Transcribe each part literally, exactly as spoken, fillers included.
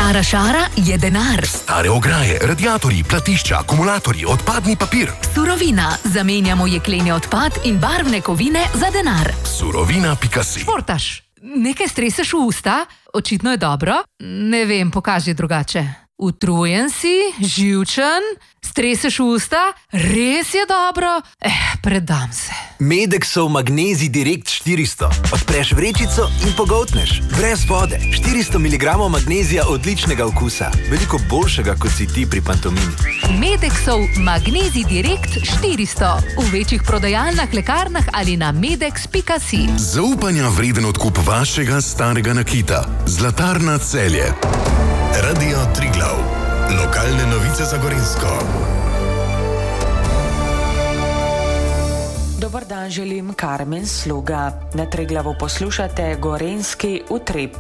Stara šara je denar. Stare ograje, radiatorji, platišča, akumulatorji, odpadni papir. Surovina. Zamenjamo jekleni odpad in barvne kovine za denar. Surovina pika si. Športaš. Nekaj streseš v usta? Očitno je dobro. Ne vem, pokaži drugače. Utrujen si, živčen, streseš v usta, res je dobro. Eh, predam se. Medexov Magnezij Direkt štiristo. Odpreš vrečico in pogoltneš. Brez vode. štiristo miligramov magnezija odličnega okusa. Veliko boljšega, kot si ti pri pantomimi. Medexov Magnezij Direkt štiristo. V večjih prodajalnah, lekarnah ali na medex pika si. Zaupanja vreden odkup vašega starega nakita. Zlatarna Celje. Radio Triglav. Lokalne novice za Gorenjsko. Dobar dan želim, Karmen Sluga. Na Triglavu poslušate Gorenjski utrip.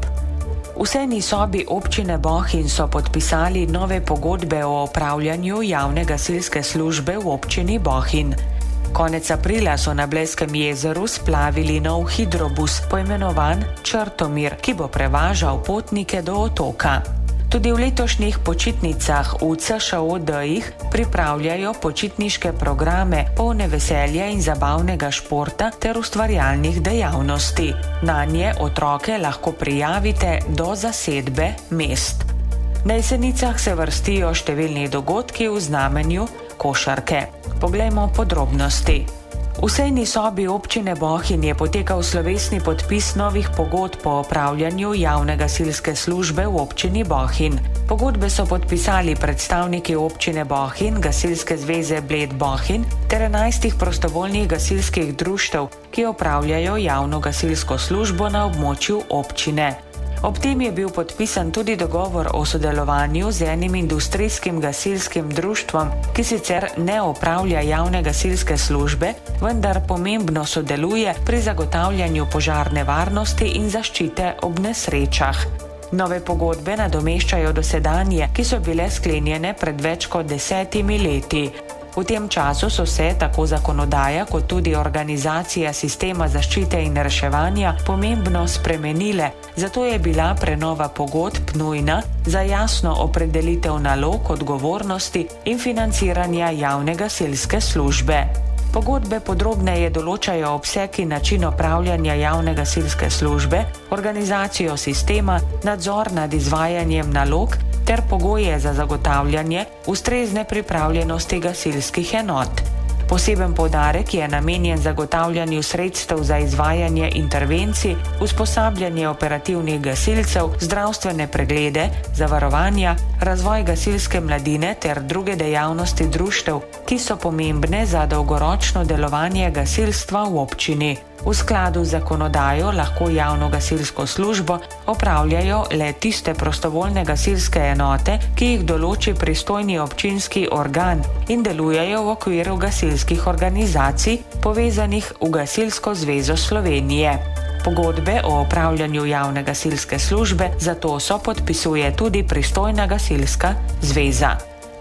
V sejni sobi občine Bohinj so podpisali nove pogodbe o opravljanju javne gasilske službe v občini Bohinj. Konec aprila so na Blejskem jezeru splavili nov hidrobus, poimenovan Črtomir, ki bo prevažal potnike do otoka. Tudi v letošnjih počitnicah v C Š O D-jih pripravljajo počitniške programe polne veselja in zabavnega športa ter ustvarjalnih dejavnosti. Nanje otroke lahko prijavite do zasedbe mest. Na Jesenicah se vrstijo številni dogodki v znamenju košarke. Poglejmo podrobnosti. V sejni sobi občine Bohinj je potekal slovesni podpis novih pogodb po opravljanju javne gasilske službe v občini Bohinj. Pogodbe so podpisali predstavniki občine Bohinj, Gasilske zveze Bled Bohinj ter enajstih prostovoljnih gasilskih društev, ki opravljajo javno gasilsko službo na območju občine. Ob tem je bil podpisan tudi dogovor o sodelovanju z enim industrijskim gasilskim društvom, ki sicer ne opravlja javne gasilske službe, vendar pomembno sodeluje pri zagotavljanju požarne varnosti in zaščite ob nesrečah. Nove pogodbe nadomeščajo dosedanje, ki so bile sklenjene pred več kot desetimi leti. V tem času so se tako zakonodaja kot tudi organizacija sistema zaščite in reševanja pomembno spremenile, zato je bila prenova pogodb nujna za jasno opredelitev nalog, odgovornosti in financiranja javne gasilske službe. Pogodbe podrobneje določajo obseg in način opravljanja javne gasilske službe, organizacijo sistema, nadzor nad izvajanjem nalog ter pogoje za zagotavljanje ustrezne pripravljenosti gasilskih enot. Poseben poudarek je namenjen zagotavljanju sredstev za izvajanje intervencij, usposabljanje operativnih gasilcev, zdravstvene preglede, zavarovanja, razvoj gasilske mladine ter druge dejavnosti društev, ki so pomembne za dolgoročno delovanje gasilstva v občini. V skladu z zakonodajo lahko javno gasilsko službo opravljajo le tiste prostovoljne gasilske enote, ki jih določi pristojni občinski organ in delujejo v okviru gasilskih organizacij, povezanih v Gasilsko zvezo Slovenije. Pogodbe o opravljanju javne gasilske službe zato so podpisuje tudi pristojna gasilska zveza.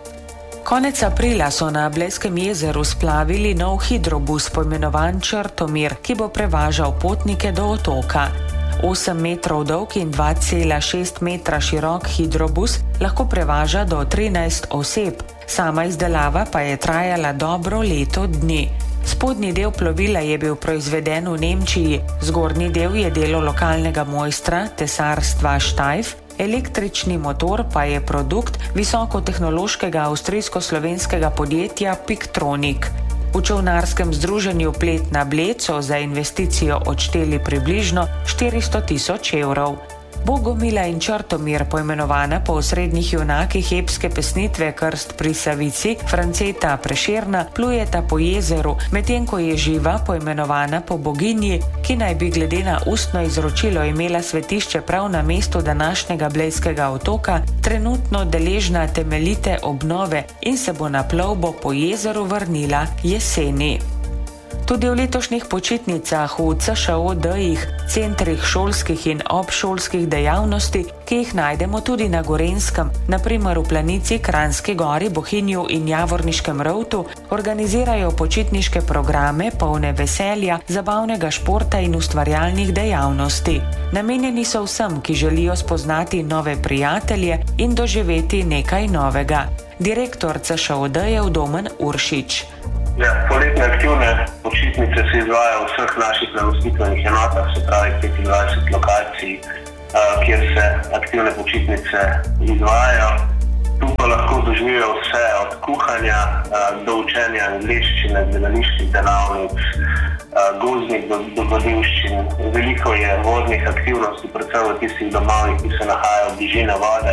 Konec aprila so na Blejskem jezeru splavili nov hidrobus, poimenovan Črtomir, ki bo prevažal potnike do otoka. osem metrov dolg in dva cela šest metra širok hidrobus lahko prevaža do trinajst oseb. Sama izdelava pa je trajala dobro leto dni. Spodnji del plovila je bil proizveden v Nemčiji, zgornji del je delo lokalnega mojstra tesarstva Štajf, električni motor pa je produkt visokotehnološkega avstrijsko-slovenskega podjetja Piktronik. V čolnarskem združenju Plet na Bled so za investicijo odšteli približno štiristo tisoč evrov. Bogomila in Črtomir, poimenovana po osrednjih junakih epske pesnitve Krst pri Savici, Franceta Prešerna, plujeta po jezeru, medtem ko je Živa, poimenovana po boginji, ki naj bi glede na ustno izročilo imela svetišče prav na mestu današnjega Blejskega otoka, trenutno deležna temeljite obnove in se bo na plovbo po jezeru vrnila jeseni. Tudi v letošnjih počitnicah v C Š O D-jih, centrih šolskih in obšolskih dejavnosti, ki jih najdemo tudi na Gorenjskem, na primer v Planici, Kranjski Gori, Bohinju in Javorniškem Rovtu, organizirajo počitniške programe polne veselja, zabavnega športa in ustvarjalnih dejavnosti. Namenjeni so vsem, ki želijo spoznati nove prijatelje in doživeti nekaj novega. Direktor C Š O D-jev Domen Uršič. Ja, poletne aktivne počitnice se izvajajo v vseh naših namestitvenih enotah, se pravi petindvajset lokacij, kjer se aktivne počitnice izvajajo. Tu pa lahko doživijo vse od kuhanja do učenja angleščine, gledaliških delavnic, gozdnih dogodivščin. Veliko je vodnih aktivnosti, predvsem v tistih domovih, ki se nahajajo v bližini vode.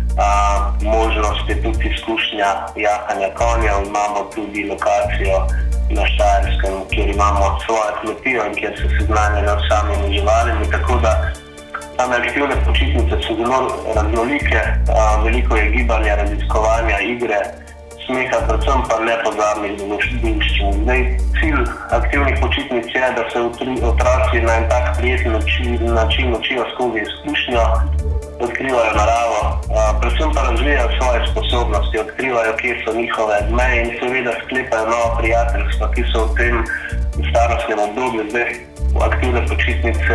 A, možnost je tudi izkušnja jahanja konjev. Imamo tudi lokacijo na Štajerskem, kjer imamo svojo kmetijo in kjer se seznanjajo s samimi živalimi, tako da same aktivne počitnice so zelo raznolike, a, veliko je gibanja, raziskovanja, igre, smeha, predvsem pa nepozabnih dogodivščin. Zdaj, cilj aktivnih počitnic je, da se otroci na en tak prijeten način učijo skozi izkušnjo, odkrivajo naravo, predvsem pa razvijajo svoje sposobnosti, odkrivajo, kje so njihove meje in seveda sklepajo nova prijateljstva, ki so v tem starostnem obdobju. Zdaj aktivne počitnice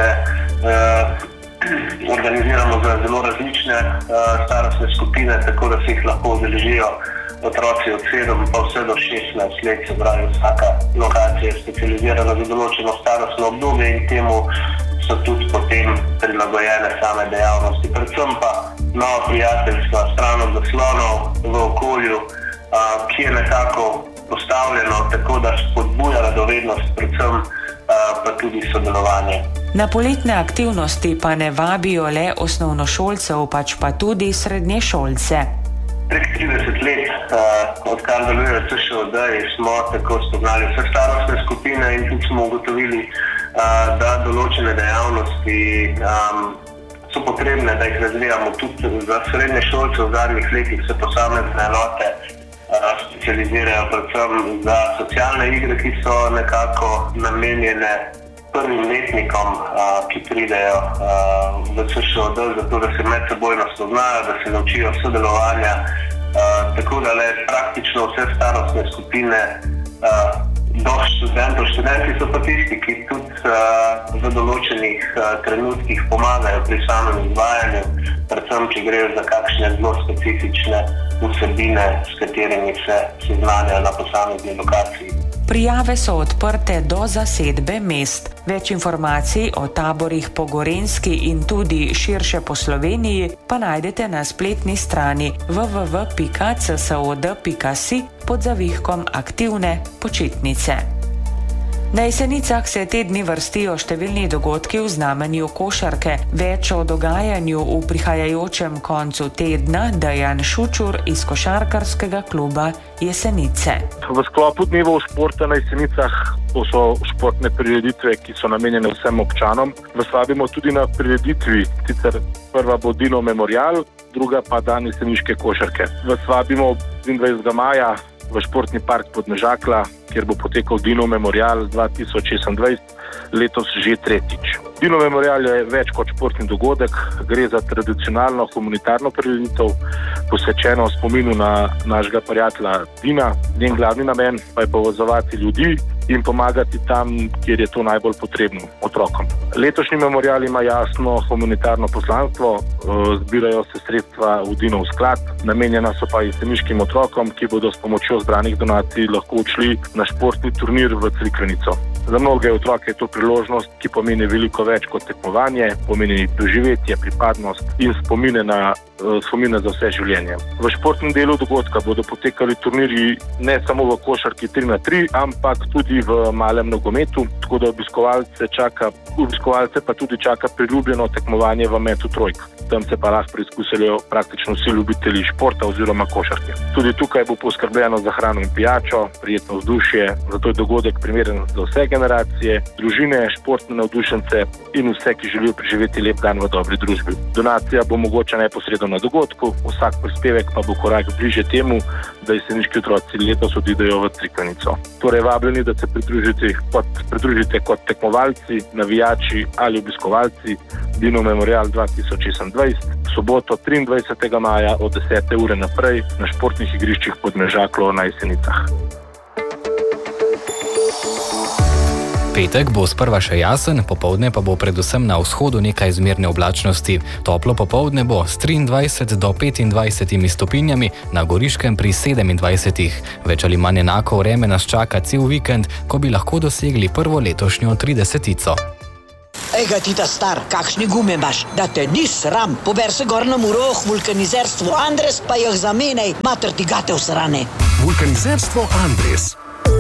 eh, organiziramo za zelo različne eh, starostne skupine, tako da se jih lahko udeležijo otroci od sedem pa vse do šestnajst let, se pravi vsaka lokacija je specializirana za določeno starostno obdobje in temu so tudi potem prilagojene same dejavnosti. Predvsem pa nova prijateljstva, stran od zaslonov v okolju, a, ki je nekako postavljeno tako, da spodbuja radovednost, predvsem a, pa tudi sodelovanje. Na poletne aktivnosti pa ne vabijo le osnovnošolcev, pač pa tudi srednješolce. Prek trideset let, uh, odkar delujejo C Š O D-ji, smo tako spoznali vse starostne skupine in tudi smo ugotovili, uh, da določene dejavnosti um, so potrebne, da jih razvijamo tudi za srednje šolce. V zadnjih letih se posamezne enote uh, specializirajo predvsem za socialne igre, ki so nekako namenjene prvim letnikom, a, ki pridejo a, v C Š O D, zato da se medsebojno spoznajo, da se naučijo sodelovanja, a, tako da le praktično vse starostne skupine a, do študentov. Študenti so pa tisti, ki tudi a, v določenih a, trenutkih pomagajo pri samem izvajanju, predvsem, če gre za kakšne zelo specifične vsebine, s katerimi se seznanjajo na posamezni lokaciji. Prijave so odprte do zasedbe mest. Več informacij o taborih po Gorenjski in tudi širše po Sloveniji pa najdete na spletni strani w w w pika c s o d pika si pod zavihkom aktivne počitnice. Na Jesenicah se te dni vrstijo številni dogodki v znamenju košarke. Več o dogajanju v prihajajočem koncu tedna Dejan Šučur iz košarkarskega kluba Jesenice. V sklopu dnevov športa na Jesenicah, to so športne prireditve, ki so namenjene vsem občanom, vas vabimo tudi na prireditvi, sicer prva bo Dino Memorial, druga pa dan jeseniške košarke. Vas vabimo triindvajsetega maja v športni park Podmežakla, kjer bo potekal Dino Memorial dva tisoč šestindvajset, letos že tretjič. Dino Memorial je več kot športni dogodek, gre za tradicionalno humanitarno prireditev, posvečeno spominu na našega prijatelja Dina. Njen glavni namen pa je povezovati ljudi in pomagati tam, kjer je to najbolj potrebno, otrokom. Letošnji memorial ima jasno humanitarno poslanstvo, zbirajo se sredstva v Dinov sklad, namenjena so pa jeseniškim otrokom, ki bodo s pomočjo zbranih donacij lahko odšli na športni turnir v Crikvenico. Za mnoge otroke je to priložnost, ki pomeni veliko več kot tekmovanje, pomeni doživetje, pripadnost in spomine, na, spomine za vse življenje. V športnem delu dogodka bodo potekali turnirji ne samo v košarki tri na tri, ampak tudi v malem nogometu, tako da obiskovalce čaka, obiskovalce pa tudi čaka priljubljeno tekmovanje v metu trojk. Tam se pa lahko preizkusijo praktično vsi ljubitelji športa oziroma košarke. Tudi tukaj bo poskrbljeno za hrano in pijačo, prijetno vzdušje, zato je dogodek primeren za vse generacije, družine, športne navdušence in vse, ki želijo preživeti lep dan v dobri družbi. Donacija bo mogoča neposredno na dogodku, vsak prispevek pa bo korak bliže temu, da jeseniški otroci letos odidejo v Crikvenico. Torej vabljeni, da se pridružite kot, pridružite kot tekmovalci, navijači ali obiskovalci Dino Memorial dva tisoč šestindvajset v soboto triindvajsetega maja od desete ure naprej na športnih igriščih Podmežaklo na Jesenicah. Petek bo sprva še jasen, popoldne pa bo predvsem na vzhodu nekaj zmerne oblačnosti. Toplo popoldne bo s triindvajset do petindvajset stopinjami, na Goriškem pri sedemindvajsetih. Več ali manj enako vreme nas čaka cel vikend, ko bi lahko dosegli prvo letošnjo tridesetico. Ej ga ti ta star, kakšni gume imaš, da te ni sram. Pober se gor na Muroh, vulkanizerstvo Andres, pa jih zamenej, mater ti gate vsrane. Vulkanizerstvo Andres.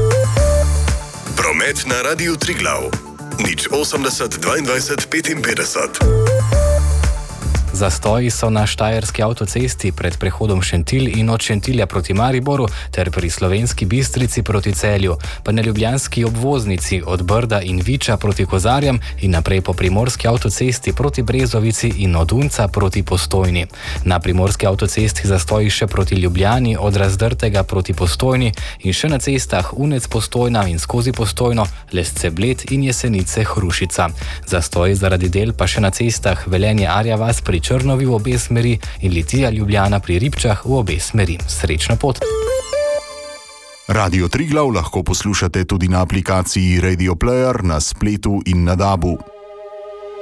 Promet na Radiu Triglav. Nič osemdeset dvaindvajset petinpetdeset. Zastoji so na štajerski avtocesti pred prehodom Šentilj in od Šentilja proti Mariboru ter pri Slovenski Bistrici proti Celju, pa na ljubljanski obvoznici od Brda in Viča proti Kozarjem in naprej po primorski avtocesti proti Brezovici in od Unca proti Postojni. Na primorski avtocesti zastoji še proti Ljubljani od Razdrtega proti Postojni in še na cestah Unec Postojna in skozi Postojno, Lesce Bled in Jesenice Hrušica. Zastoji zaradi del pa še na cestah Velenje Arja vas pri Črnovi v obe smeri in Litija Ljubljana pri Ribčah v obe smeri. Srečno pot! Radio Triglav lahko poslušate tudi na aplikaciji Radio Player, na spletu in na dabu.